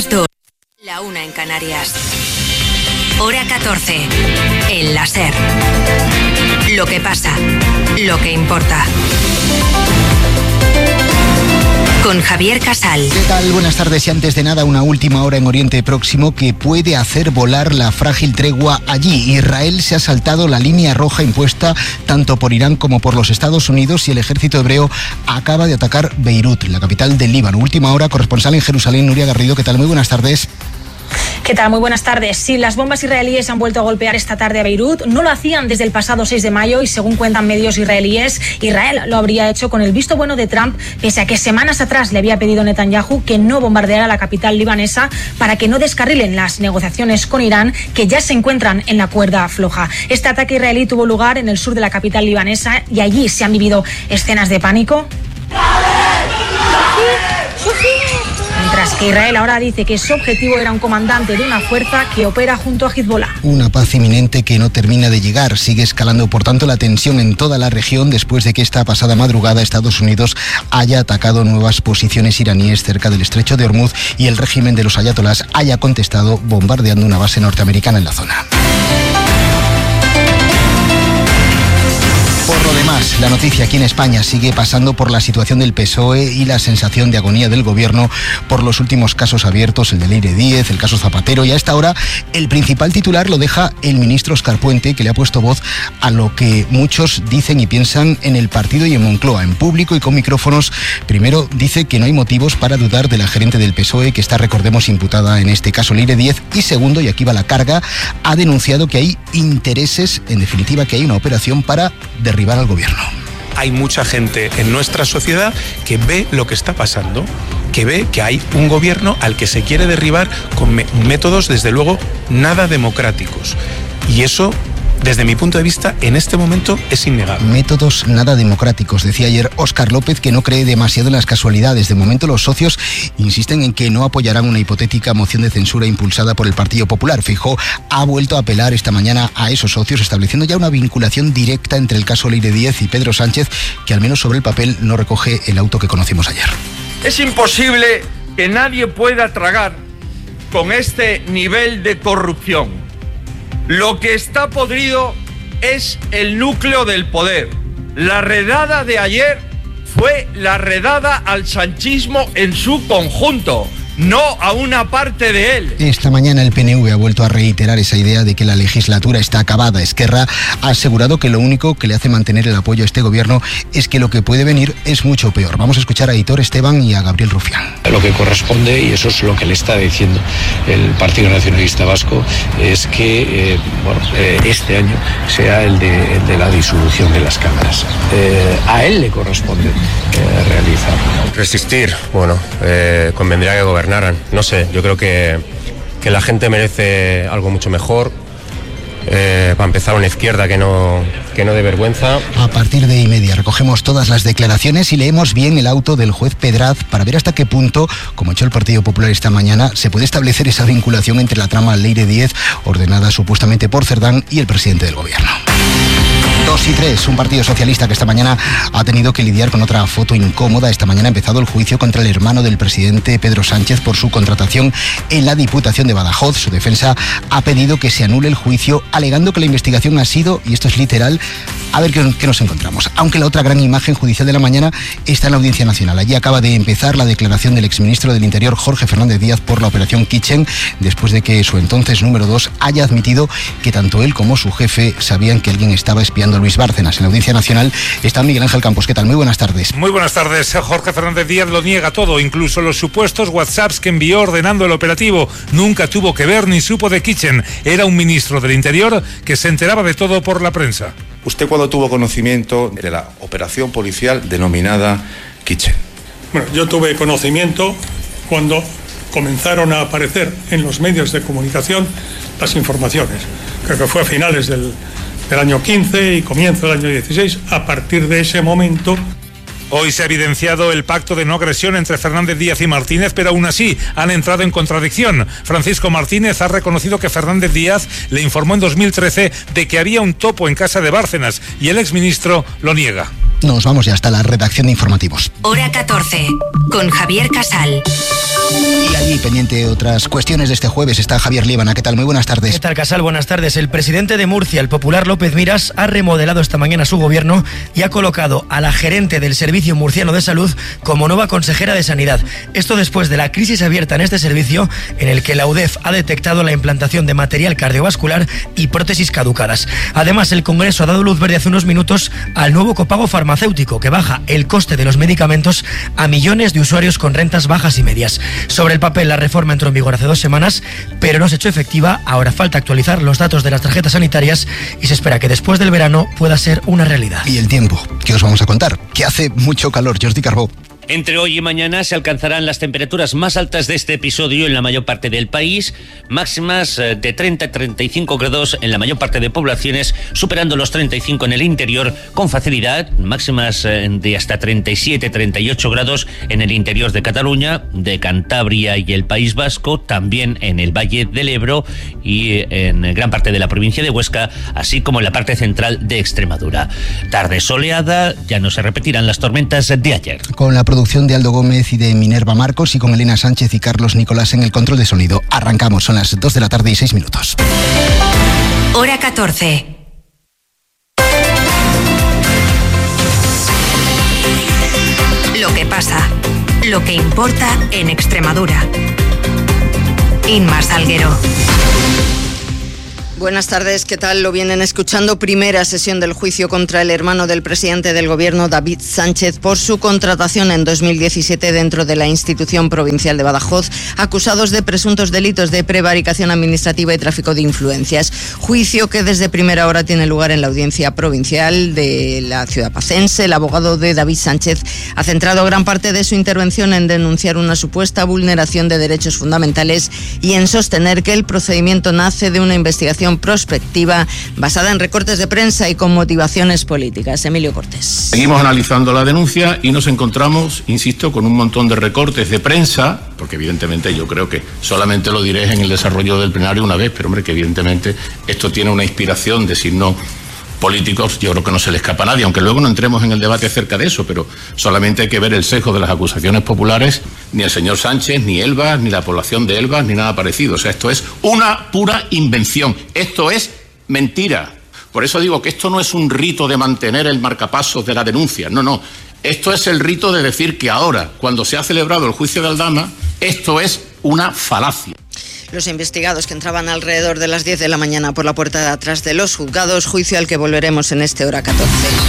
las 2, la 1 en Canarias. Hora 14, en la SER. Lo que pasa, lo que importa. Con Javier Casal. ¿Qué tal? Buenas tardes. Y antes de nada, una última hora en Oriente Próximo que puede hacer volar la frágil tregua allí. Israel se ha saltado la línea roja impuesta tanto por Irán como por los Estados Unidos y el ejército hebreo acaba de atacar Beirut, la capital del Líbano. Última hora, corresponsal en Jerusalén, Nuria Garrido. ¿Qué tal? Muy buenas tardes. ¿Qué tal? Muy buenas tardes. Sí, las bombas israelíes han vuelto a golpear esta tarde a Beirut. No lo hacían desde el pasado 6 de mayo y según cuentan medios israelíes, Israel lo habría hecho con el visto bueno de Trump, pese a que semanas atrás le había pedido a Netanyahu que no bombardeara la capital libanesa para que no descarrilen las negociaciones con Irán, que ya se encuentran en la cuerda floja. Este ataque israelí tuvo lugar en el sur de la capital libanesa y allí se han vivido escenas de pánico. Mientras que Israel ahora dice que su objetivo era un comandante de una fuerza que opera junto a Hezbollah. Una paz inminente que no termina de llegar. Sigue escalando, por tanto, la tensión en toda la región después de que esta pasada madrugada Estados Unidos haya atacado nuevas posiciones iraníes cerca del estrecho de Hormuz y el régimen de los ayatolás haya contestado bombardeando una base norteamericana en la zona. Por lo demás, la noticia aquí en España sigue pasando por la situación del PSOE y la sensación de agonía del gobierno por los últimos casos abiertos, el de Leire Díez, el caso Zapatero, y a esta hora el principal titular lo deja el ministro Óscar Puente, que le ha puesto voz a lo que muchos dicen y piensan en el partido y en Moncloa, en público y con micrófonos. Primero, dice que no hay motivos para dudar de la gerente del PSOE, que está, recordemos, imputada en este caso Leire Díez, y segundo, y aquí va la carga, ha denunciado que hay intereses, en definitiva, que hay una operación para derribar al gobierno. Hay mucha gente en nuestra sociedad que ve lo que está pasando, que ve que hay un gobierno al que se quiere derribar con métodos, desde luego, nada democráticos. Y eso, desde mi punto de vista, en este momento es innegable. Métodos nada democráticos, decía ayer Óscar López, que no cree demasiado en las casualidades. De momento los socios insisten en que no apoyarán una hipotética moción de censura impulsada por el Partido Popular. Feijóo ha vuelto a apelar esta mañana a esos socios, estableciendo ya una vinculación directa entre el caso Leire Díez y Pedro Sánchez, que al menos sobre el papel no recoge el auto que conocimos ayer. Es imposible que nadie pueda tragar con este nivel de corrupción. Lo que está podrido es el núcleo del poder. La redada de ayer fue la redada al sanchismo en su conjunto, no a una parte de él. Esta mañana el PNV ha vuelto a reiterar esa idea de que la legislatura está acabada. Esquerra ha asegurado que lo único que le hace mantener el apoyo a este gobierno es que lo que puede venir es mucho peor. Vamos a escuchar a Aitor Esteban y a Gabriel Rufián. Lo que corresponde, y eso es lo que le está diciendo el Partido Nacionalista Vasco, es que este año sea el de la disolución de las cámaras. A él le corresponde realizarlo. Resistir, convendría que gobernaran. No sé, yo creo que la gente merece algo mucho mejor. Para empezar, una izquierda que no dé vergüenza. A partir de 1:30 recogemos todas las declaraciones y leemos bien el auto del juez Pedraz para ver hasta qué punto, como ha hecho el Partido Popular esta mañana, se puede establecer esa vinculación entre la trama Leire Díez, ordenada supuestamente por Cerdán, y el presidente del gobierno. 2 y 3, un partido socialista que esta mañana ha tenido que lidiar con otra foto incómoda. Esta mañana ha empezado el juicio contra el hermano del presidente Pedro Sánchez por su contratación en la Diputación de Badajoz. Su defensa ha pedido que se anule el juicio, alegando que la investigación ha sido, y esto es literal, a ver qué nos encontramos. Aunque la otra gran imagen judicial de la mañana está en la Audiencia Nacional. Allí acaba de empezar la declaración del exministro del Interior, Jorge Fernández Díaz, por la operación Kitchen, después de que su entonces número 2 haya admitido que tanto él como su jefe sabían que alguien estaba espiando a Luis Bárcenas. En la Audiencia Nacional está Miguel Ángel Campos. ¿Qué tal? Muy buenas tardes. Muy buenas tardes. Jorge Fernández Díaz lo niega todo, incluso los supuestos WhatsApps que envió ordenando el operativo. Nunca tuvo que ver ni supo de Kitchen. Era un ministro del Interior que se enteraba de todo por la prensa. ¿Usted cuándo tuvo conocimiento de la operación policial denominada Kitchen? Bueno, yo tuve conocimiento cuando comenzaron a aparecer en los medios de comunicación las informaciones. Creo que fue a finales del año 15 y comienzo del año 16. A partir de ese momento... Hoy se ha evidenciado el pacto de no agresión entre Fernández Díaz y Martínez, pero aún así han entrado en contradicción. Francisco Martínez ha reconocido que Fernández Díaz le informó en 2013 de que había un topo en casa de Bárcenas y el exministro lo niega. Nos vamos ya hasta la redacción de informativos. Hora 14, con Javier Casal. Y allí, pendiente otras cuestiones de este jueves, está Javier Líbana. ¿Qué tal? Muy buenas tardes. ¿Qué tal, Casal? Buenas tardes. El presidente de Murcia, el popular López Miras, ha remodelado esta mañana su gobierno y ha colocado a la gerente del Servicio Murciano de Salud como nueva consejera de Sanidad. Esto después de la crisis abierta en este servicio, en el que la UDEF ha detectado la implantación de material cardiovascular y prótesis caducadas. Además, el Congreso ha dado luz verde hace unos minutos al nuevo copago farmacéutico, que baja el coste de los medicamentos a millones de usuarios con rentas bajas y medias. Sobre el papel, la reforma entró en vigor hace 2 semanas, pero no se ha hecho efectiva. Ahora falta actualizar los datos de las tarjetas sanitarias y se espera que después del verano pueda ser una realidad. Y el tiempo, ¿qué os vamos a contar? Que hace mucho calor, Jordi Carbó. Entre hoy y mañana se alcanzarán las temperaturas más altas de este episodio en la mayor parte del país, máximas de 30 a 35 grados en la mayor parte de poblaciones, superando los 35 en el interior con facilidad, máximas de hasta 37, 38 grados en el interior de Cataluña, de Cantabria y el País Vasco, también en el Valle del Ebro y en gran parte de la provincia de Huesca, así como en la parte central de Extremadura. Tarde soleada, ya no se repetirán las tormentas de ayer. Con la producción de Aldo Gómez y de Minerva Marcos y con Elena Sánchez y Carlos Nicolás en el control de sonido. Arrancamos, son las 2 de la tarde y 6 minutos. Hora 14. Lo que pasa, lo que importa en Extremadura. Inma Salguero. Buenas tardes, ¿qué tal? Lo vienen escuchando. Primera sesión del juicio contra el hermano del presidente del gobierno, David Sánchez, por su contratación en 2017 dentro de la institución provincial de Badajoz, acusados de presuntos delitos de prevaricación administrativa y tráfico de influencias. Juicio que desde primera hora tiene lugar en la audiencia provincial de la ciudad pacense. El abogado de David Sánchez ha centrado gran parte de su intervención en denunciar una supuesta vulneración de derechos fundamentales y en sostener que el procedimiento nace de una investigación prospectiva basada en recortes de prensa y con motivaciones políticas. Emilio Cortés. Seguimos analizando la denuncia y nos encontramos, insisto, con un montón de recortes de prensa, porque evidentemente yo creo que solamente lo diré en el desarrollo del plenario una vez, pero hombre, que evidentemente esto tiene una inspiración de signos políticos, yo creo que no se le escapa a nadie, aunque luego no entremos en el debate acerca de eso, pero solamente hay que ver el sesgo de las acusaciones populares. Ni el señor Sánchez, ni Elbas, ni la población de Elbas, ni nada parecido. O sea, esto es una pura invención, esto es mentira. Por eso digo que esto no es un rito de mantener el marcapasos de la denuncia, no. Esto es el rito de decir que ahora, cuando se ha celebrado el juicio de Aldama, esto es una falacia. Los investigados que entraban alrededor de las 10 de la mañana por la puerta de atrás de los juzgados, juicio al que volveremos en este Hora 14.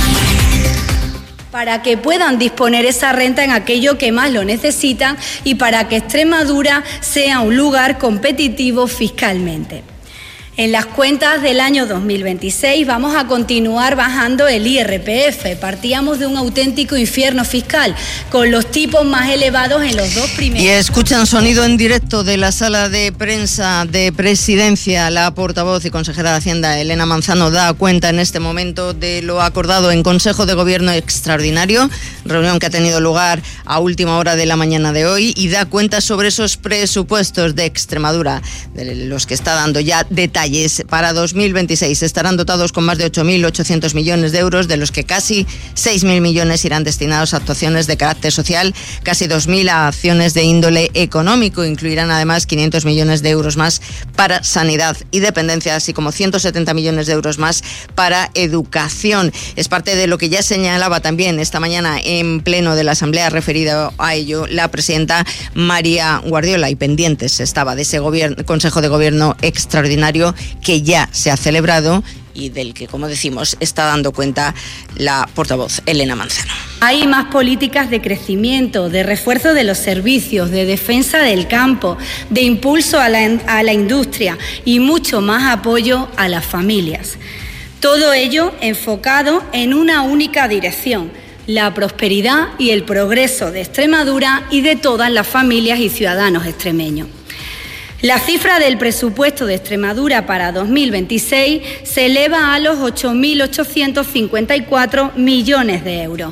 Para que puedan disponer esa renta en aquello que más lo necesitan y para que Extremadura sea un lugar competitivo fiscalmente. En las cuentas del año 2026 vamos a continuar bajando el IRPF. Partíamos de un auténtico infierno fiscal, con los tipos más elevados en los 2 primeros. Y escuchan sonido en directo de la sala de prensa de Presidencia. La portavoz y consejera de Hacienda, Elena Manzano, da cuenta en este momento de lo acordado en Consejo de Gobierno Extraordinario, reunión que ha tenido lugar a última hora de la mañana de hoy, y da cuenta sobre esos presupuestos de Extremadura, de los que está dando ya detalles. Para 2026 estarán dotados con más de 8.800 millones de euros, de los que casi 6.000 millones irán destinados a actuaciones de carácter social, casi 2.000 a acciones de índole económico. Incluirán además 500 millones de euros más para sanidad y dependencia, así como 170 millones de euros más para educación. Es parte de lo que ya señalaba también esta mañana en pleno de la Asamblea, referido a ello la presidenta María Guardiola, y pendientes estaba de ese Consejo de Gobierno Extraordinario que ya se ha celebrado y del que, como decimos, está dando cuenta la portavoz Elena Manzano. Hay más políticas de crecimiento, de refuerzo de los servicios, de defensa del campo, de impulso a la industria y mucho más apoyo a las familias. Todo ello enfocado en una única dirección: la prosperidad y el progreso de Extremadura y de todas las familias y ciudadanos extremeños. La cifra del presupuesto de Extremadura para 2026 se eleva a los 8.854 millones de euros,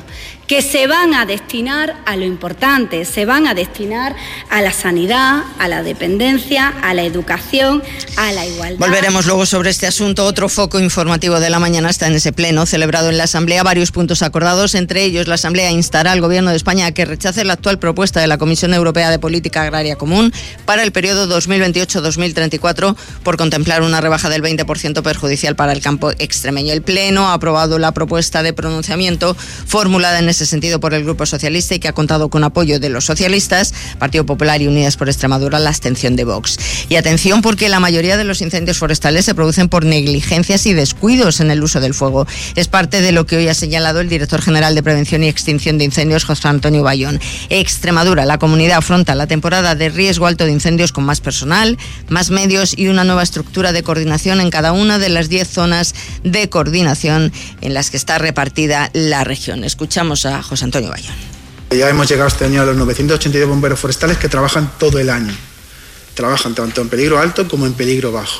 que se van a destinar a lo importante, se van a destinar a la sanidad, a la dependencia, a la educación, a la igualdad. Volveremos luego sobre este asunto. Otro foco informativo de la mañana está en ese pleno celebrado en la Asamblea. Varios puntos acordados, entre ellos la Asamblea instará al Gobierno de España a que rechace la actual propuesta de la Comisión Europea de Política Agraria Común para el periodo 2028-2034 por contemplar una rebaja del 20% perjudicial para el campo extremeño. El Pleno ha aprobado la propuesta de pronunciamiento formulada en ese sentido por el Grupo Socialista y que ha contado con apoyo de los socialistas, Partido Popular y Unidas por Extremadura, la abstención de Vox. Y atención, porque la mayoría de los incendios forestales se producen por negligencias y descuidos en el uso del fuego. Es parte de lo que hoy ha señalado el director general de Prevención y Extinción de Incendios, José Antonio Bayón. Extremadura, la comunidad, afronta la temporada de riesgo alto de incendios con más personal, más medios y una nueva estructura de coordinación en cada una de las 10 zonas de coordinación en las que está repartida la región. Escuchamos a José Antonio Bayón. Ya hemos llegado este año a los 982 bomberos forestales que trabajan todo el año. Trabajan tanto en peligro alto como en peligro bajo.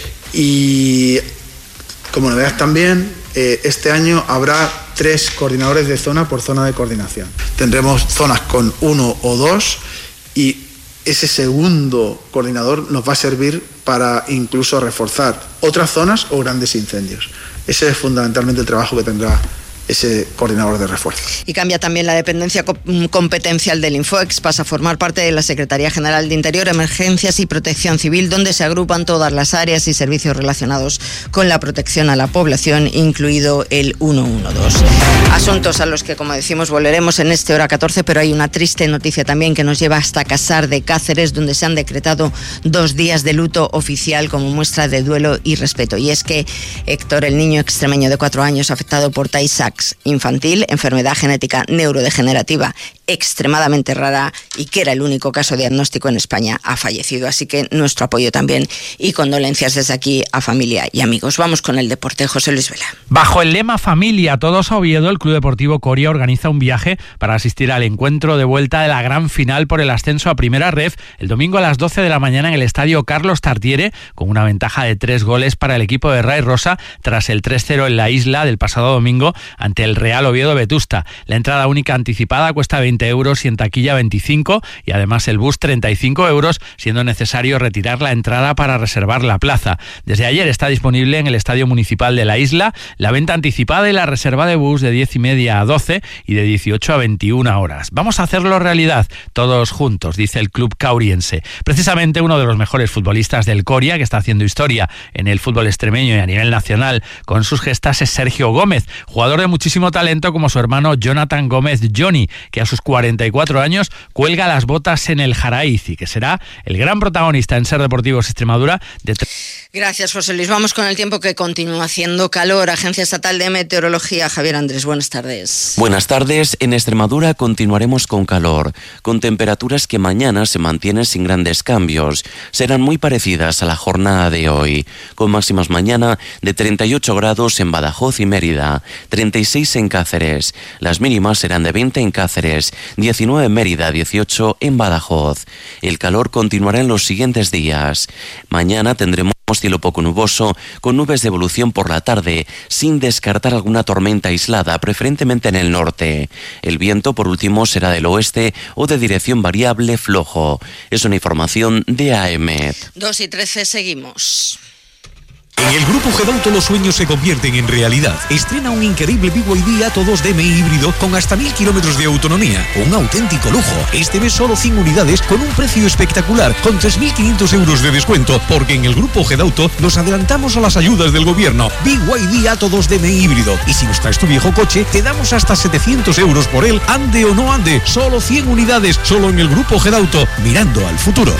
Y como novedad también, este año habrá 3 coordinadores de zona por zona de coordinación. Tendremos zonas con 1 o 2 y ese segundo coordinador nos va a servir para incluso reforzar otras zonas o grandes incendios. Ese es fundamentalmente el trabajo que tendrá ese coordinador de refuerzo. Y cambia también la dependencia competencial del Infoex, pasa a formar parte de la Secretaría General de Interior, Emergencias y Protección Civil, donde se agrupan todas las áreas y servicios relacionados con la protección a la población, incluido el 112. Asuntos a los que, como decimos, volveremos en este Hora 14, pero hay una triste noticia también que nos lleva hasta Casar de Cáceres, donde se han decretado 2 días de luto oficial como muestra de duelo y respeto. Y es que Héctor, el niño extremeño de 4 años afectado por Tay-Sachs infantil, enfermedad genética neurodegenerativa extremadamente rara y que era el único caso diagnóstico en España, ha fallecido. Así que nuestro apoyo también y condolencias desde aquí a familia y amigos. Vamos con el deporte. José Luis Vela. Bajo el lema Familia Todos a Oviedo, el Club Deportivo Coria organiza un viaje para asistir al encuentro de vuelta de la gran final por el ascenso a Primera Ref el domingo a las 12 de la mañana en el estadio Carlos Tartiere, con una ventaja de 3 goles para el equipo de Ray Rosa tras el 3-0 en la isla del pasado domingo ante el Real Oviedo Vetusta. La entrada única anticipada cuesta 20 euros y en taquilla 25, y además el bus 35 euros, siendo necesario retirar la entrada para reservar la plaza. Desde ayer está disponible en el Estadio Municipal de la isla la venta anticipada y la reserva de bus de 10:30 a 12 y de 18 a 21 horas. Vamos a hacerlo realidad todos juntos, dice el club cauriense. Precisamente uno de los mejores futbolistas del Coria, que está haciendo historia en el fútbol extremeño y a nivel nacional con sus gestas, es Sergio Gómez, jugador de muchísimo talento como su hermano Jonathan Gómez Johnny, que a sus 44 años cuelga las botas en el Jaraiz y que será el gran protagonista en Ser Deportivos Extremadura. Gracias, José Luis. Vamos con el tiempo, que continúa haciendo calor. Agencia Estatal de Meteorología, Javier Andrés, buenas tardes. Buenas tardes. En Extremadura continuaremos con calor, con temperaturas que mañana se mantienen sin grandes cambios. Serán muy parecidas a la jornada de hoy, con máximas mañana de 38 grados en Badajoz y Mérida, 36 en Cáceres. Las mínimas serán de 20 en Cáceres, 19 en Mérida, 18 en Badajoz. El calor continuará en los siguientes días. Mañana tendremos cielo poco nuboso, con nubes de evolución por la tarde, sin descartar alguna tormenta aislada, preferentemente en el norte. El viento, por último, será del oeste o de dirección variable flojo. Es una información de AEMET. 2:13, seguimos. En el Grupo Gedauto los sueños se convierten en realidad. Estrena un increíble BYD Atto 2DM híbrido con hasta 1000 kilómetros de autonomía. Un auténtico lujo. Este mes solo 100 unidades con un precio espectacular, con 3.500 euros de descuento, porque en el Grupo Gedauto nos adelantamos a las ayudas del gobierno. BYD Atto 2DM híbrido. Y si nos traes tu viejo coche, te damos hasta 700 euros por él, ande o no ande. Solo 100 unidades, solo en el Grupo Gedauto, mirando al futuro.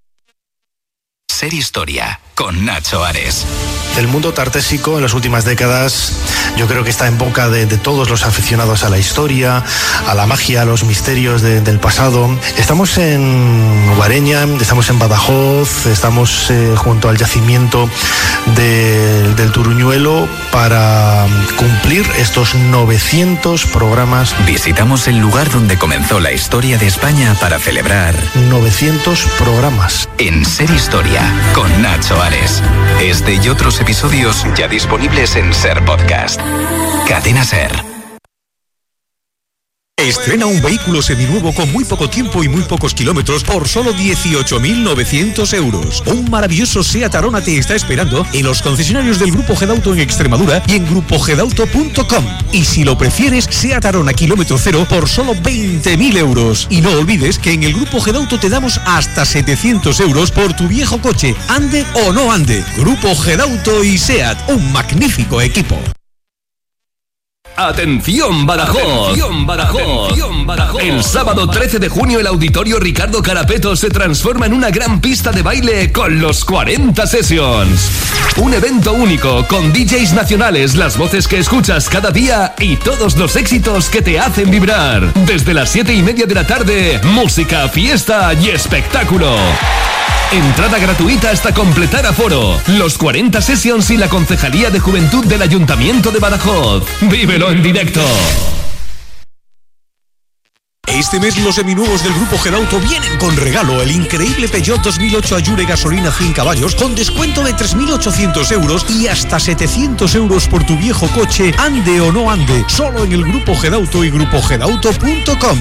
Ser Historia, con Nacho Ares. El mundo tartésico en las últimas décadas yo creo que está en boca de todos los aficionados a la historia, a la magia, a los misterios del pasado. Estamos en Guareña, estamos en Badajoz, estamos junto al yacimiento del Turuñuelo para cumplir estos 900 programas. Visitamos el lugar donde comenzó la historia de España para celebrar 900 programas. En Ser Historia, con Nacho Ares. Este y otros episodios ya disponibles en Ser Podcast. Cadena Ser. Estrena un vehículo seminuevo con muy poco tiempo y muy pocos kilómetros por solo 18.900 euros. Un maravilloso Seat Arona te está esperando en los concesionarios del Grupo Gedauto en Extremadura y en grupogedauto.com. Y si lo prefieres, Seat Arona kilómetro cero por solo 20.000 euros. Y no olvides que en el Grupo Gedauto te damos hasta 700 euros por tu viejo coche, ande o no ande. Grupo Gedauto y Seat, un magnífico equipo. ¡Atención Badajoz! ¡Atención Badajoz! ¡Atención Badajoz! El sábado 13 de junio el Auditorio Ricardo Carapeto se transforma en una gran pista de baile con los 40 Sessions. Un evento único con DJs nacionales, las voces que escuchas cada día y todos los éxitos que te hacen vibrar. Desde las 7:30 de la tarde, música, fiesta y espectáculo. Entrada gratuita hasta completar aforo. Los 40 Sessions y la Concejalía de Juventud del Ayuntamiento de Badajoz. ¡Vívelo en directo! Este mes los seminuevos del Grupo Gedauto vienen con regalo: el increíble Peugeot 2008 Allure gasolina 100 caballos con descuento de 3.800 euros y hasta 700 euros por tu viejo coche, ande o no ande. Solo en el Grupo Gedauto y grupogedauto.com.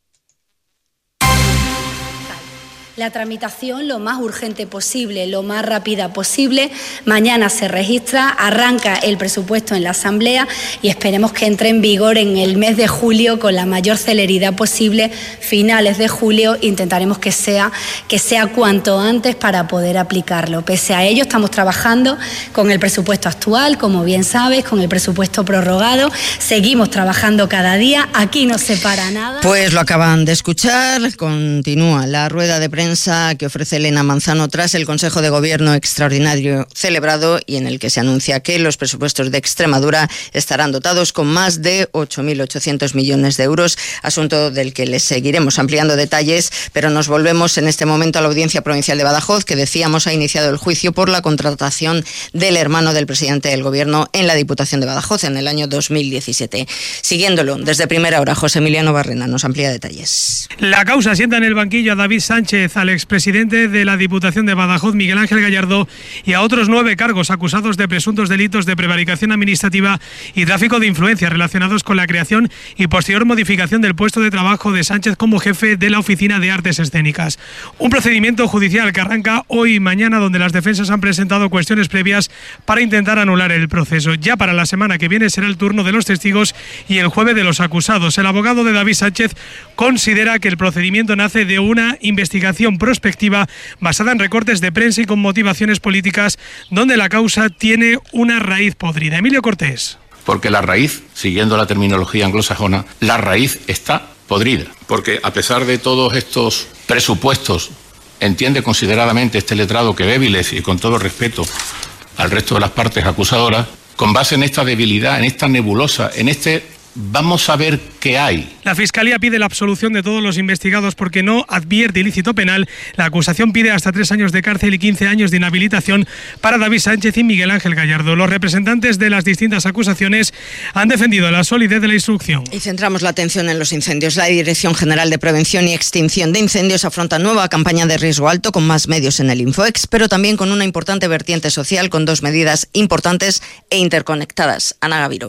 La tramitación lo más urgente posible, lo más rápida posible. Mañana se registra, arranca el presupuesto en la Asamblea y esperemos que entre en vigor en el mes de julio con la mayor celeridad posible. Finales de julio intentaremos que sea cuanto antes para poder aplicarlo. Pese a ello, estamos trabajando con el presupuesto actual, como bien sabes, con el presupuesto prorrogado. Seguimos trabajando cada día, aquí no se para nada. Pues lo acaban de escuchar, continúa la rueda de prensa que ofrece Elena Manzano tras el Consejo de Gobierno extraordinario celebrado y en el que se anuncia que los presupuestos de Extremadura estarán dotados con más de 8.800 millones de euros, asunto del que les seguiremos ampliando detalles, pero nos volvemos en este momento a la Audiencia Provincial de Badajoz, que decíamos ha iniciado el juicio por la contratación del hermano del presidente del Gobierno en la Diputación de Badajoz en el año 2017. Siguiéndolo, desde primera hora, José Emiliano Barrena nos amplía detalles. La causa sienta en el banquillo a David Sánchez, al expresidente de la Diputación de Badajoz, Miguel Ángel Gallardo, y a otros 9 cargos acusados de presuntos delitos de prevaricación administrativa y tráfico de influencia relacionados con la creación y posterior modificación del puesto de trabajo de Sánchez como jefe de la Oficina de Artes Escénicas. Un procedimiento judicial que arranca hoy y mañana, donde las defensas han presentado cuestiones previas para intentar anular el proceso. Ya para la semana que viene será el turno de los testigos y el jueves de los acusados. El abogado de David Sánchez considera que el procedimiento nace de una investigación prospectiva basada en recortes de prensa y con motivaciones políticas, donde la causa tiene una raíz podrida. Emilio Cortés. Porque la raíz, siguiendo la terminología anglosajona, la raíz está podrida. Porque a pesar de todos estos presupuestos, entiende consideradamente este letrado que débiles, y con todo respeto al resto de las partes acusadoras, con base en esta debilidad, en esta nebulosa, en este vamos a ver qué hay. La Fiscalía pide la absolución de todos los investigados porque no advierte ilícito penal. La acusación pide hasta 3 años de cárcel y 15 años de inhabilitación para David Sánchez y Miguel Ángel Gallardo. Los representantes de las distintas acusaciones han defendido la solidez de la instrucción. Y centramos la atención en los incendios. La Dirección General de Prevención y Extinción de Incendios afronta nueva campaña de riesgo alto con más medios en el Infoex, pero también con una importante vertiente social con 2 medidas importantes e interconectadas. Ana Gaviro.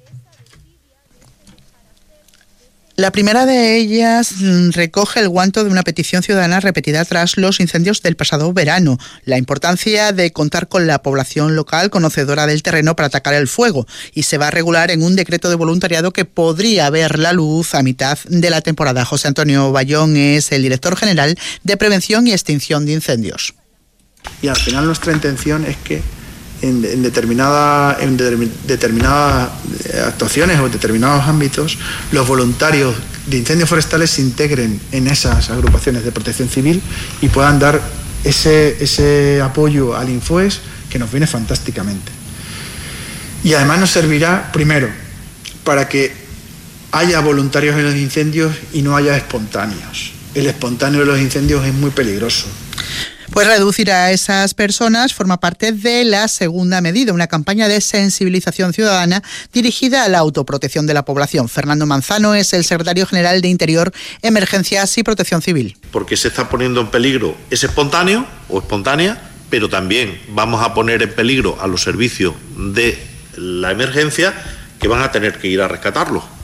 La primera de ellas recoge el guanto de una petición ciudadana repetida tras los incendios del pasado verano. La importancia de contar con la población local conocedora del terreno para atacar el fuego, y se va a regular en un decreto de voluntariado que podría ver la luz a mitad de la temporada. José Antonio Bayón es el director general de Prevención y Extinción de Incendios. Y al final nuestra intención es que en determinadas actuaciones o en determinados ámbitos, los voluntarios de incendios forestales se integren en esas agrupaciones de protección civil y puedan dar ese apoyo al Infoex, que nos viene fantásticamente. Y además nos servirá, primero, para que haya voluntarios en los incendios y no haya espontáneos. El espontáneo de los incendios es muy peligroso. Pues reducir a esas personas forma parte de la segunda medida, una campaña de sensibilización ciudadana dirigida a la autoprotección de la población. Fernando Manzano es el secretario general de Interior, Emergencias y Protección Civil. Porque se está poniendo en peligro ese espontáneo o espontánea, pero también vamos a poner en peligro a los servicios de la emergencia, que van a tener que ir a rescatarlos.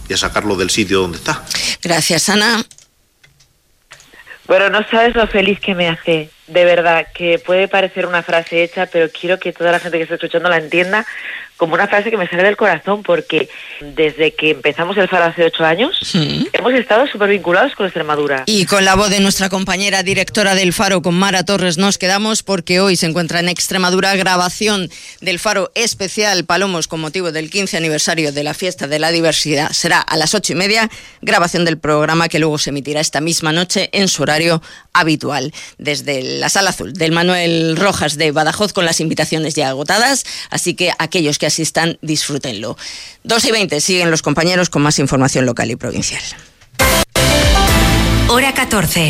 y a sacarlo del sitio donde está. Gracias, Ana. Bueno, no sabes lo feliz que me hace, de verdad, que puede parecer una frase hecha, pero quiero que toda la gente que está escuchando la entienda como una frase que me sale del corazón, porque desde que empezamos el Faro hace 8 años, hemos estado súper vinculados con Extremadura. Y con la voz de nuestra compañera directora del Faro, con Mara Torres, nos quedamos, porque hoy se encuentra en Extremadura grabación del Faro especial Palomos con motivo del 15 aniversario de la Fiesta de la Diversidad. Será a las 8:30, grabación del programa que luego se emitirá esta misma noche en su horario habitual. Desde la Sala Azul del Manuel Rojas de Badajoz, con las invitaciones ya agotadas, así que aquellos que asistan, disfrútenlo. 2:20, siguen los compañeros con más información local y provincial. Hora 14.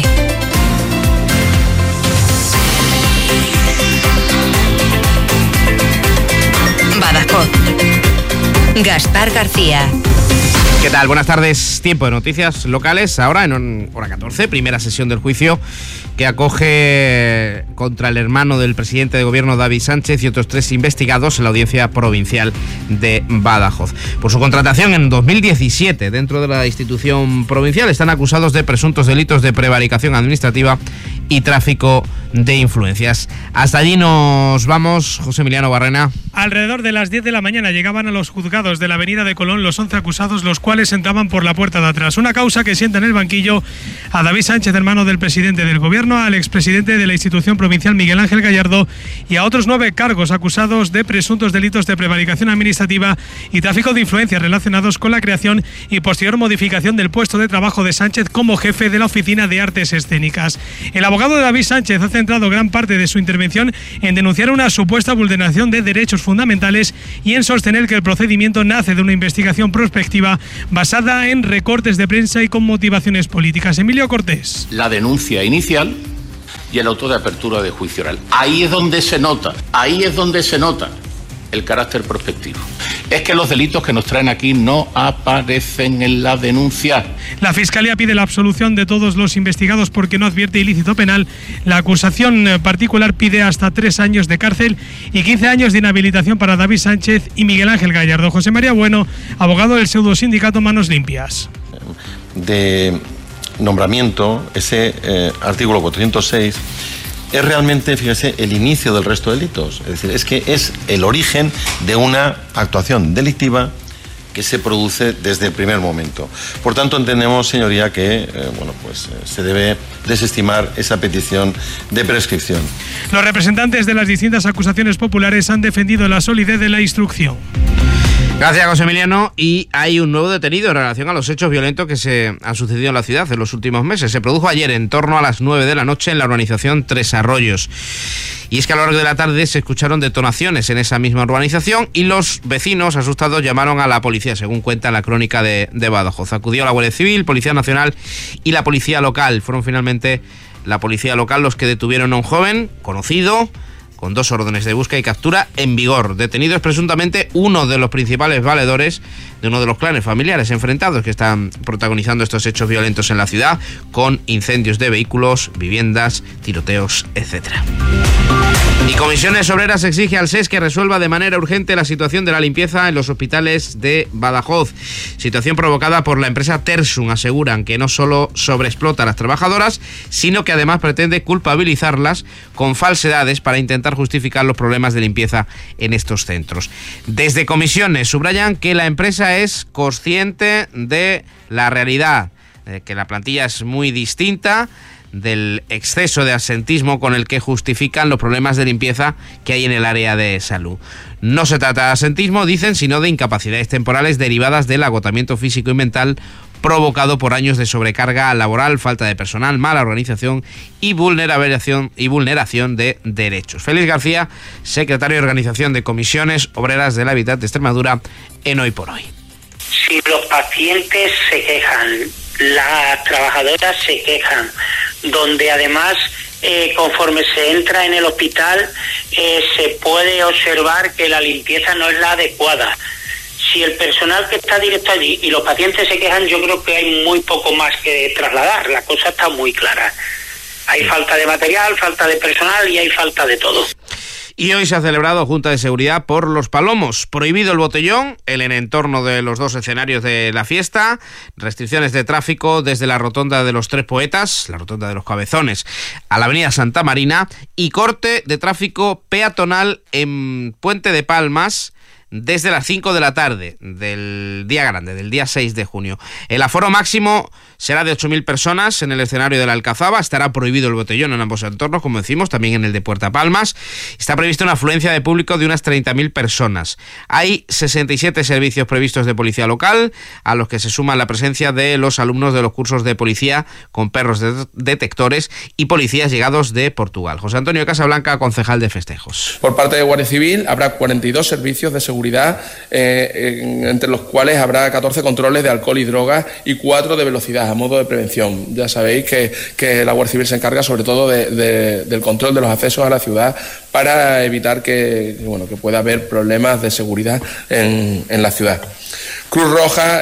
Badajoz. Gaspar García. ¿Qué tal? Buenas tardes. Tiempo de noticias locales. Ahora en hora 14, primera sesión del juicio que acoge contra el hermano del presidente de gobierno David Sánchez y otros 3 investigados en la Audiencia Provincial de Badajoz. Por su contratación en 2017 dentro de la institución provincial están acusados de presuntos delitos de prevaricación administrativa y tráfico de influencias. Hasta allí nos vamos, José Emiliano Barrena. Alrededor de las 10 de la mañana llegaban a los juzgados de la avenida de Colón los 11 acusados, los cuales entraban por la puerta de atrás. Una causa que sienta en el banquillo a David Sánchez, hermano del presidente del gobierno, al expresidente de la institución provincial Miguel Ángel Gallardo y a otros 9 cargos acusados de presuntos delitos de prevaricación administrativa y tráfico de influencias relacionados con la creación y posterior modificación del puesto de trabajo de Sánchez como jefe de la Oficina de Artes Escénicas. El abogado de David Sánchez ha centrado gran parte de su intervención en denunciar una supuesta vulneración de derechos fundamentales y en sostener que el procedimiento nace de una investigación prospectiva basada en recortes de prensa y con motivaciones políticas. Emilio Cortés. La denuncia inicial y el auto de apertura de juicio oral. Ahí es donde se nota el carácter prospectivo. Es que los delitos que nos traen aquí no aparecen en la denuncia. La Fiscalía pide la absolución de todos los investigados porque no advierte ilícito penal. La acusación particular pide hasta 3 años de cárcel y 15 años de inhabilitación para David Sánchez y Miguel Ángel Gallardo. José María Bueno, abogado del pseudo sindicato Manos Limpias. De nombramiento, ese artículo 406 es realmente, fíjese, el inicio del resto de delitos. Es decir, es que es el origen de una actuación delictiva que se produce desde el primer momento. Por tanto, entendemos, señoría, que se debe desestimar esa petición de prescripción. Los representantes de las distintas acusaciones populares han defendido la solidez de la instrucción. Gracias, José Emiliano. Y hay un nuevo detenido en relación a los hechos violentos que se han sucedido en la ciudad en los últimos meses. Se produjo ayer en torno a las 9 de la noche en la urbanización Tres Arroyos. Y es que a lo largo de la tarde se escucharon detonaciones en esa misma urbanización y los vecinos asustados llamaron a la policía, según cuenta la crónica de Badajoz. Acudió la Guardia Civil, Policía Nacional y la Policía Local. Fueron finalmente la Policía Local los que detuvieron a un joven conocido, con 2 órdenes de búsqueda y captura en vigor. Detenido es presuntamente uno de los principales valedores de uno de los clanes familiares enfrentados que están protagonizando estos hechos violentos en la ciudad, con incendios de vehículos, viviendas, tiroteos, etc. Y Comisiones Obreras exige al SES que resuelva de manera urgente la situación de la limpieza en los hospitales de Badajoz. Situación provocada por la empresa Tersum. Aseguran que no solo sobreexplota a las trabajadoras, sino que además pretende culpabilizarlas con falsedades para intentar justificar los problemas de limpieza en estos centros. Desde Comisiones subrayan que la empresa es consciente de la realidad, que la plantilla es muy distinta, del exceso de absentismo con el que justifican los problemas de limpieza que hay en el área de salud. No se trata de absentismo, dicen, sino de incapacidades temporales derivadas del agotamiento físico y mental provocado por años de sobrecarga laboral, falta de personal, mala organización y vulneración de derechos. Félix García, secretario de Organización de Comisiones Obreras del Hábitat de Extremadura, en Hoy por Hoy. Si los pacientes se quejan, las trabajadoras se quejan, donde además conforme se entra en el hospital se puede observar que la limpieza no es la adecuada. Si el personal que está directo allí y los pacientes se quejan, yo creo que hay muy poco más que trasladar. La cosa está muy clara. Hay falta de material, falta de personal y hay falta de todo. Y hoy se ha celebrado Junta de Seguridad por Los Palomos. Prohibido el botellón en el entorno de los dos escenarios de la fiesta. Restricciones de tráfico desde la rotonda de los Tres Poetas, la rotonda de los Cabezones, a la avenida Santa Marina. Y corte de tráfico peatonal en Puente de Palmas desde las 5 de la tarde del día grande, del día 6 de junio. El aforo máximo será de 8.000 personas en el escenario de la Alcazaba. Estará prohibido el botellón en ambos entornos, como decimos, también en el de Puerta Palmas. Está prevista una afluencia de público de unas 30.000 personas. Hay 67 servicios previstos de policía local, a los que se suma la presencia de los alumnos de los cursos de policía con perros detectores y policías llegados de Portugal. José Antonio Casablanca, concejal de festejos. Por parte de Guardia Civil habrá 42 servicios de seguridad, entre los cuales habrá 14 controles de alcohol y drogas y 4 de velocidad a modo de prevención. Ya sabéis que la Guardia Civil se encarga sobre todo del control de los accesos a la ciudad para evitar que pueda haber problemas de seguridad en la ciudad. Cruz Roja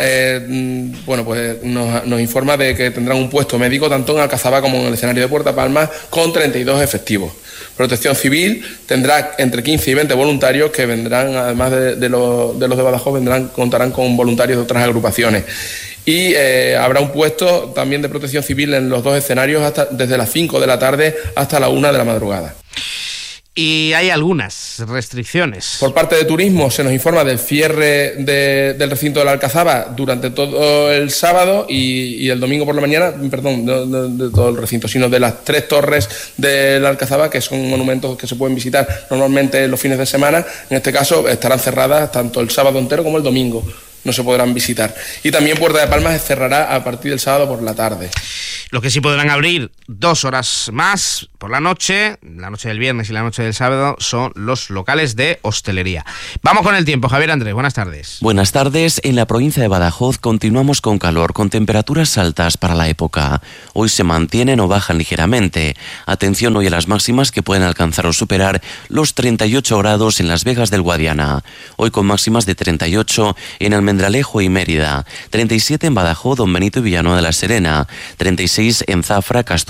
nos informa de que tendrán un puesto médico tanto en Alcazaba como en el escenario de Puerta Palma con 32 efectivos. Protección Civil tendrá entre 15 y 20 voluntarios que vendrán, además de los de Badajoz, contarán con voluntarios de otras agrupaciones. Y habrá un puesto también de Protección Civil en los dos escenarios desde las 5 de la tarde hasta la 1 de la madrugada. Y hay algunas restricciones. Por parte de Turismo se nos informa del cierre del recinto de la Alcazaba durante todo el sábado y el domingo por la mañana, no de todo el recinto, sino de las 3 torres de la Alcazaba, que son monumentos que se pueden visitar normalmente los fines de semana. En este caso estarán cerradas tanto el sábado entero como el domingo. No se podrán visitar. Y también Puerta de Palmas cerrará a partir del sábado por la tarde. Los que sí podrán abrir 2 horas más por la noche del viernes y la noche del sábado, son los locales de hostelería. Vamos con el tiempo. Javier Andrés, buenas tardes. Buenas tardes. En la provincia de Badajoz continuamos con calor, con temperaturas altas para la época. Hoy se mantienen o bajan ligeramente. Atención hoy a las máximas que pueden alcanzar o superar los 38 grados en Las Vegas del Guadiana. Hoy con máximas de 38 en Almendralejo y Mérida, 37 en Badajoz, Don Benito y Villanueva de la Serena, 36 en Zafra, Castor